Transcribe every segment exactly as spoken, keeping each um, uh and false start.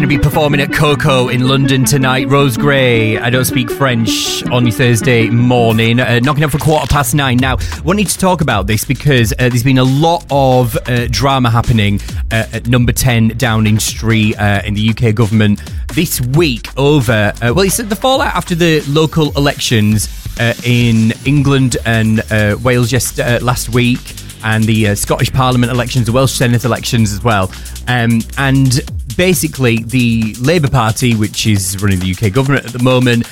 be performing at Coco in London tonight. Rose Gray, I Don't Speak French, on your Thursday morning, uh, knocking up for quarter past nine. Now, I wanted to talk about this because uh, there's been a lot of uh, drama happening uh, at number ten Downing Street uh, in the U K government this week over, uh, well, it's the fallout after the local elections uh, in England and uh, Wales just uh, last week, and the uh, Scottish Parliament elections, the Welsh Senate elections as well. Um, and basically, the Labour Party, which is running the U K government at the moment,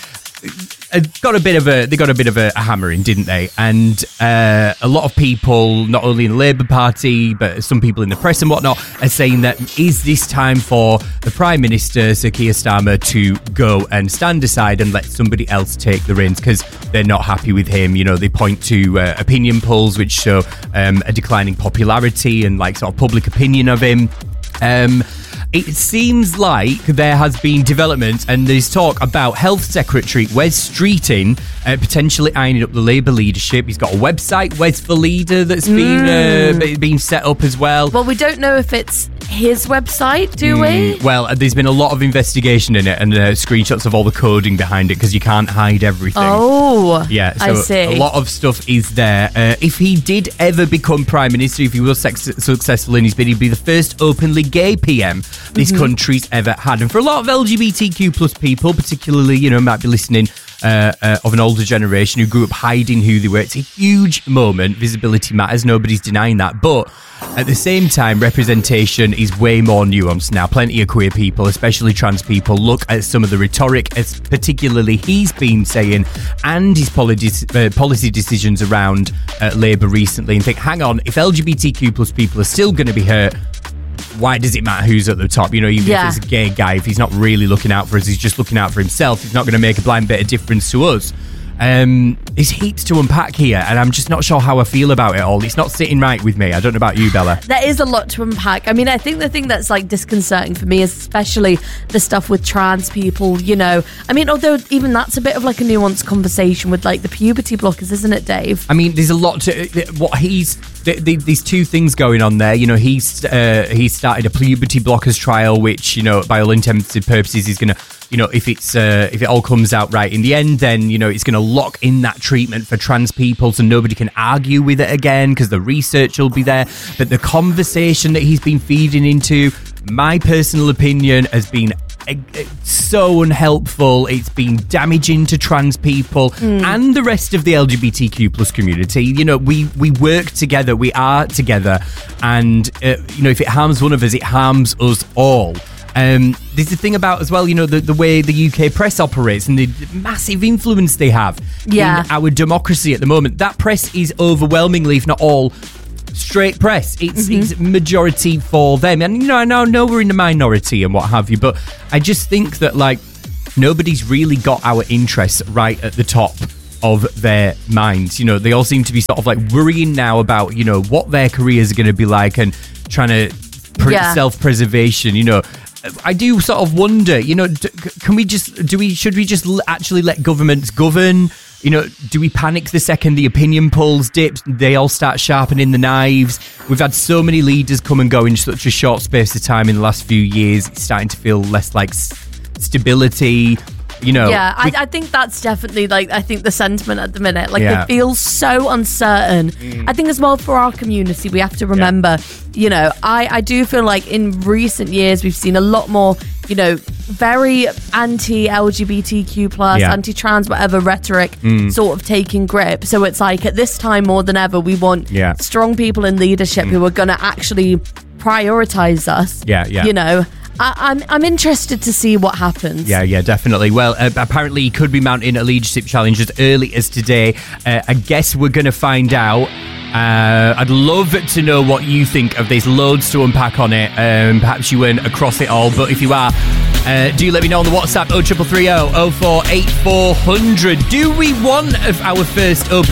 got a bit of a they got a bit of a, a hammering, didn't they? And uh, a lot of people, not only in the Labour Party, but some people in the press and whatnot, are saying that is this time for the Prime Minister, Sir Keir Starmer, to go and stand aside and let somebody else take the reins because they're not happy with him. You know, they point to uh, opinion polls which show um, a declining popularity and like sort of public opinion of him. Um, It seems like there has been developments, and there's talk about Health Secretary Wes Streeting uh, potentially eyeing up the Labour leadership. He's got a website, Wes for Leader, that's been mm. uh, been set up as well. Well, we don't know if it's his website, do mm. we? Well, there's been a lot of investigation in it and uh, screenshots of all the coding behind it because you can't hide everything. Oh, yeah. So I see. A lot of stuff is there. Uh, if he did ever become Prime Minister, if he was sex- successful in his bid, he'd be the first openly gay P M this mm-hmm. country's ever had. And for a lot of L G B T Q plus people, particularly, you know, might be listening uh, uh, of an older generation who grew up hiding who they were, it's a huge moment. Visibility matters. Nobody's denying that. But at the same time, representation is way more nuanced now. Plenty of queer people, especially trans people, look at some of the rhetoric, as particularly he's been saying, and his policy, uh, policy decisions around uh, Labour recently, and think, hang on, if L G B T Q plus people are still going to be hurt, why does it matter who's at the top? You know, even yeah. if it's a gay guy, if he's not really looking out for us, he's just looking out for himself, he's not going to make a blind bit of difference to us. Um, there's heaps to unpack here, and I'm just not sure how I feel about it all. It's not sitting right with me. I don't know about you, Bella. There is a lot to unpack. I mean, I think the thing that's like disconcerting for me is especially the stuff with trans people, you know. I mean, although even that's a bit of like a nuanced conversation with like the puberty blockers, isn't it, Dave? I mean, there's a lot to what he's th- th- these two things going on there. You know, he's uh, he started a puberty blockers trial, which, you know, by all intents and purposes is going to, you know, if it's uh, if it all comes out right in the end, then, you know, it's going to lock in that treatment for trans people so nobody can argue with it again because the research will be there. But the conversation that he's been feeding into, my personal opinion, has been uh, so unhelpful. It's been damaging to trans people mm. and the rest of the L G B T Q plus community. You know, we, we work together, we are together, and, uh, you know, if it harms one of us, it harms us all. Um, there's the thing about as well, you know, the, the way the U K press operates and the massive influence they have yeah. in our democracy at the moment. That press is overwhelmingly, if not all, straight press. It's, mm-hmm. it's majority for them. And, you know, I know, I know we're in the minority and what have you, but I just think that, like, nobody's really got our interests right at the top of their minds. You know, they all seem to be sort of like worrying now about, you know, what their careers are going to be like and trying to pre- yeah. self-preservation, you know. I do sort of wonder, you know, d- can we just, do we, should we just l- actually let governments govern? You know, do we panic the second the opinion polls dip? They all start sharpening the knives. We've had so many leaders come and go in such a short space of time in the last few years. It's starting to feel less like s- stability. You know, yeah, I, I think that's definitely like I think the sentiment at the minute. Like yeah. it feels so uncertain. Mm. I think as well for our community, we have to remember, yeah. you know, I, I do feel like in recent years we've seen a lot more, you know, very anti-L G B T Q plus, yeah. anti-trans, whatever rhetoric mm. sort of taking grip. So it's like at this time more than ever, we want yeah. strong people in leadership mm. who are going to actually prioritize us. Yeah, yeah. You know. I, I'm I'm interested to see what happens. Yeah, yeah, definitely. Well, uh, apparently he could be mounting a leadership challenge as early as today. Uh, I guess we're going to find out. Uh, I'd love to know what you think of this. Loads to unpack on it. Um, perhaps you weren't across it all, but if you are, uh, do let me know on the WhatsApp oh three three oh oh four eight four hundred. Do we want our first open